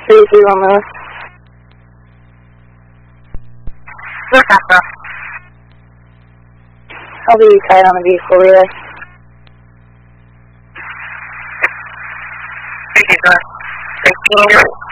3-1 Lewis. Look up, bro. I'll be tight on the vehicle relay. Thank you, sir. 16